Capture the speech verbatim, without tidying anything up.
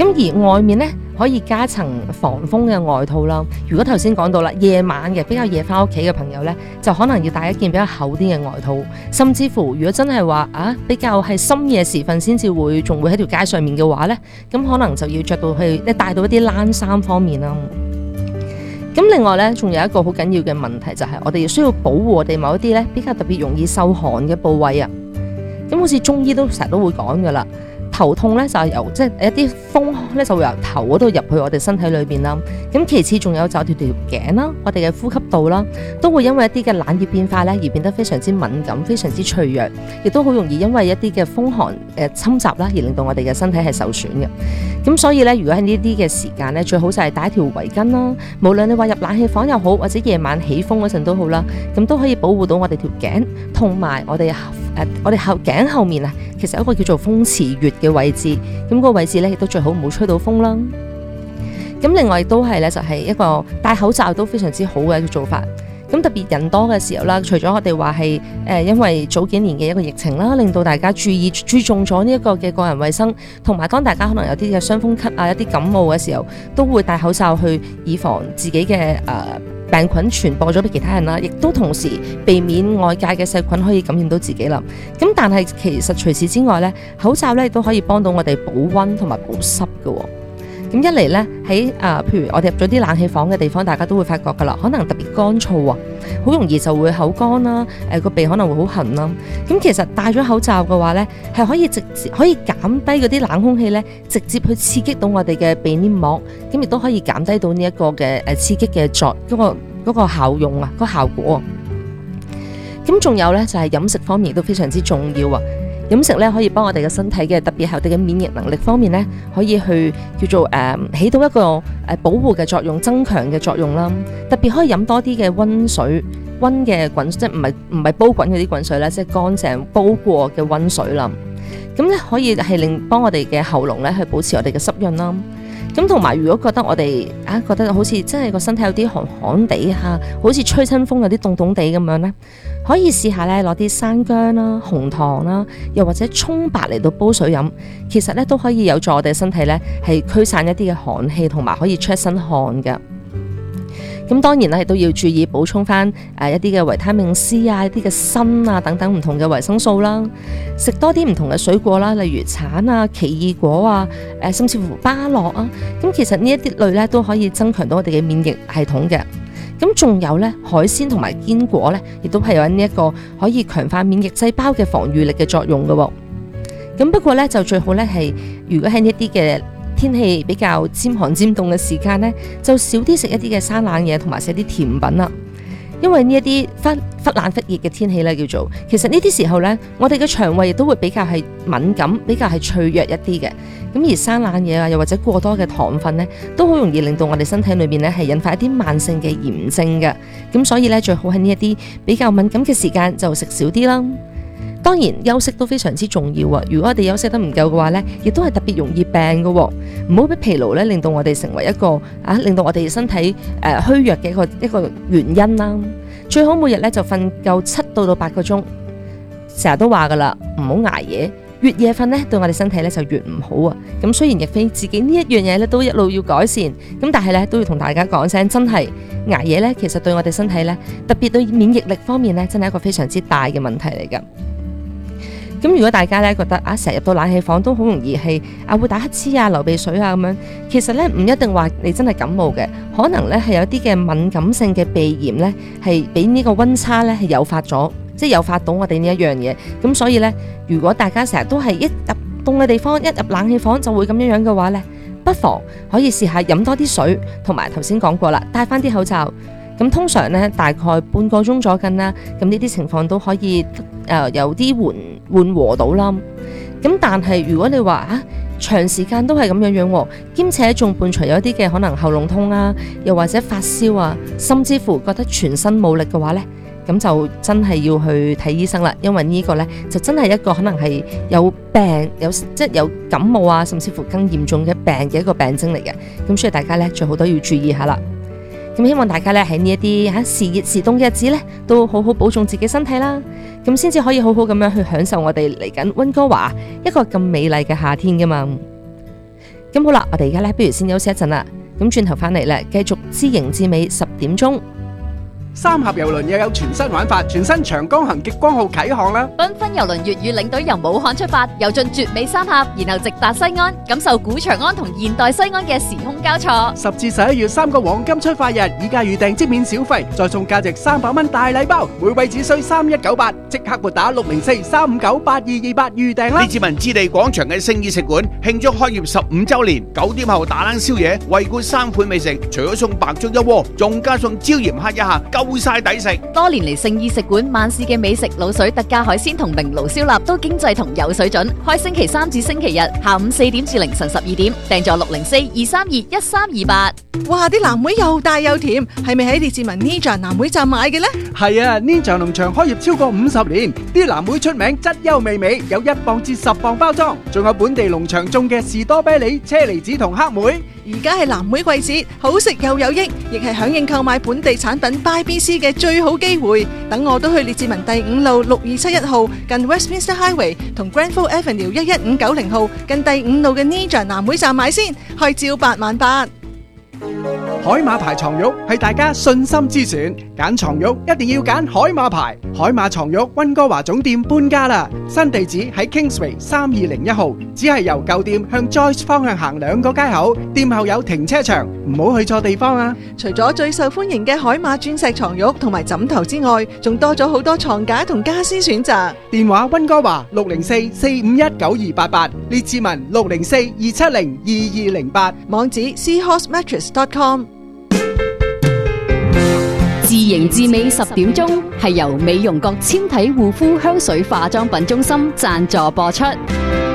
咁而外面咧可以加層防風嘅外套啦。如果頭先講到啦，夜晚嘅比較夜翻屋企嘅朋友咧，就可能要帶一件比較厚啲嘅外套。甚至乎如果真係話啊比較係深夜時分先至會仲會喺條街上面嘅話咧，咁可能就要着到去咧帶到一啲冷衫方面啦。咁另外咧，仲有一個好緊要嘅問題就係我哋需要保護我哋某一啲咧比較特別容易受寒嘅部位啊。咁好似中醫都成日都會講噶啦。頭痛咧就係由即係一啲風咧就會由頭嗰度入去我哋身體裏邊啦。咁其次仲有就條條頸啦，我哋嘅呼吸道啦，都會因為一啲嘅冷熱變化咧而變得非常之敏感、非常之脆弱，亦都好容易因為一啲嘅風寒誒侵襲啦而令到我哋嘅身體係受損嘅。咁所以咧，如果喺呢啲嘅時間咧，最好就係帶一條圍巾啦。無論你話入冷氣房又好，或者夜晚起風嗰陣都好啦，咁都可以保護到我哋條頸同埋我哋誒、呃、我哋後頸後面啊，其實有一個叫做風池穴嘅位置，咁、嗰個位置咧亦都最好唔好吹到風啦。咁另外亦都係咧，就係一個戴口罩都非常之好嘅一個做法。咁特別人多嘅時候啦，除咗我哋話係誒因為早幾年嘅一個疫情啦，令到大家注意注重咗呢一個嘅個人衛生，同埋當大家可能有啲嘅傷風咳啊、一啲感冒嘅時候，都會戴口罩去以防自己嘅誒、呃、病菌傳播咗俾其他人啦，亦都同時避免外界嘅細菌可以感染到自己啦。咁但係其實除此之外咧，口罩咧亦都可以幫到我哋保溫同埋保濕嘅。咁一嚟咧喺啊，譬如我哋入咗啲冷氣房嘅地方，大家都會發覺噶啦，可能特別乾燥啊，好容易就會口乾啦，誒、呃、個鼻可能會好痕啦。咁其實戴咗口罩嘅話咧，係可以直接可以減低嗰啲冷空氣咧，直接去刺激到我哋嘅鼻黏膜，咁亦都可以減低到呢一個嘅誒刺激嘅作嗰個嗰個效用啊，嗰個效果。咁仲有咧就係飲食方面都非常之重要啊。飲食咧可以幫我哋嘅身體嘅，特別係我哋嘅免疫能力方面咧，可以去叫做誒、呃、起到一個誒保護嘅作用、增強嘅作用啦。特別可以飲多啲嘅溫水、溫嘅滾，即係唔係唔係煲滾嗰啲滾水咧，即係乾淨煲過嘅溫水啦。咁咧可以係令幫我哋嘅喉嚨咧去保持我哋嘅濕潤啦。咁同埋如果覺得我哋啊覺得好似真係個身體有啲寒寒地嚇，好似吹親風有啲凍凍地咁樣咧，可以試下咧攞啲生薑啦、紅糖啦，又或者葱白嚟到煲水飲，其實咧都可以有助我哋身體咧係驅散一啲嘅寒氣，同埋可以出一身汗㗎。咁當然咧，亦都要注意補充翻誒一啲嘅維他命 C 啊、一啲嘅鋅啊等等唔同嘅維生素啦。食多啲唔同嘅水果啦，例如橙啊、奇異果啊、誒甚至乎芭樂啊。咁其實呢一啲類咧都可以增強到我哋嘅免疫系統嘅。咁仲有咧海鮮同埋堅果咧，亦都係有呢一個可以強化免疫細胞嘅防禦力嘅作用嘅。咁不過咧就最好咧係，如果喺呢一啲嘅天氣比較尖寒尖凍嘅時間呢，就少啲食一啲嘅生冷嘢，同埋食啲甜品啦。因為呢一啲忽忽冷忽熱嘅天氣咧，叫做其實呢啲時候呢，我哋嘅腸胃亦都會比較係敏感，比較係脆弱一啲嘅。咁而生冷嘢啊，又或者過多嘅糖分呢，都好容易令到我哋身體裏面呢係引發一啲慢性嘅炎症嘅。咁所以呢，最好喺呢一啲比較敏感嘅時間就食少啲啦。當然休息都非常之重要啊！如果我哋休息得唔夠嘅話呢，亦都係特別容易病嘅。唔好俾疲勞咧令到我哋成為一個啊，令到我哋身體誒、呃、虛弱嘅一個一個原因啦。最好每日咧就瞓夠七到到八個鐘，成日都話噶啦，唔好捱夜，越夜瞓咧對我哋身體咧就越唔好啊。咁雖然亦非自己呢一樣嘢咧都一路要改善，咁但係咧都要同大家講聲，真係捱夜咧其實對我哋身體咧，特別對免疫力方面咧，真係一個非常之大嘅問題嚟噶。咁如果大家咧覺得啊，成日入到冷氣房都好容易係啊會打乞嗤啊、流鼻水啊咁樣，其實咧唔一定話你真係感冒嘅，可能咧係有啲嘅敏感性嘅鼻炎咧，係俾呢個溫差咧係誘發咗，即係誘發到我哋呢一樣嘢。咁所以咧，如果大家成日都係一入凍嘅地方，一入冷氣房就會咁樣樣嘅話咧，不妨可以試下飲多啲水，同埋頭先講過啦，戴翻啲口罩。咁通常咧大概半個鐘左近啦，咁呢啲情況都可以誒、呃、有啲緩緩和到啦。咁但係如果你話啊長時間都係咁樣樣，兼且仲伴隨有一啲嘅可能喉嚨痛啊，又或者發燒啊，甚至乎覺得全身冇力嘅話咧，咁就真係要去睇醫生啦。因為呢個咧就真係一個可能係有病有即係有感冒啊，甚至乎更嚴重嘅病嘅一個病徵嚟嘅。咁所以大家咧最好都要注意下啦。咁希望大家咧喺呢一啲嚇時熱時凍嘅日子咧，都好好保重自己身體啦，咁先至可以好好咁樣去享受我哋嚟緊溫哥華一個咁美麗嘅夏天噶嘛。 咁好啦，我哋而家咧不如先休息一陣啦，咁轉頭翻嚟咧繼續知型知美十點鐘。 三峽郵輪又有全新玩法，全新長江行極光號啟航啦！ 繽紛郵輪粵語領隊由武漢出發，遊進絕美三峽，然後直達西安，感受古長安同現代西安嘅時空交錯。 十至十一月三個黃金出發日，以價預訂即免小費，再送價值三百蚊大禮包，每位只需三一九八，即刻撥打六零四三五九八二二八預訂啦！ 列治文置地廣場嘅聖意食館慶祝開業十五週年，九點後打冷宵夜，惠顧三款美食，除咗送白粥一鍋，仲加送椒鹽蝦一下，夠晒抵食。 多年嚟聖意食館萬事嘅美食、滷水、特價海鮮同明爐燒臘都經濟同有水準。開星期三至星期日下午四點至凌晨十二點，訂座六零四二三二一三二八。 哇！啲藍莓又大又甜，係咪喺列治文 Ninja 藍莓站買嘅呢？ 係啊 ，Ninja 農場開業超過五十年，啲藍莓出名質優味美，有一磅至十磅包裝，仲有本地農場種嘅士多啤梨、車厘子同黑莓。 而家係藍莓季節，好食又有益，亦係響應購買本地產品 Buy B C 嘅最好機會。等我都去列治文第五路六二七一號近 Westminster Highway 同 Granville Avenue 一一五九零號近第五路嘅 Ninja 藍莓站買先，開招八萬八。 海馬牌床褥係大家信心之選，揀床褥一定要揀海馬牌。海馬床褥溫哥華總店搬家啦，新地址喺 Kingsway 三二零一號，只係由舊店向 Joyce 方向行兩個街口，店後有停車場，唔好去錯地方啊！ 除咗最受歡迎嘅海馬鑽石床褥同埋枕頭之外，仲多咗好多床架同家私選擇。 電話溫哥華六零四四五一九二八八，列治文六零四二七零二二零八， 網址 seahorse mattress dot com。 自型自美十點鐘係由美容閣纖體護膚香水化妝品中心贊助播出。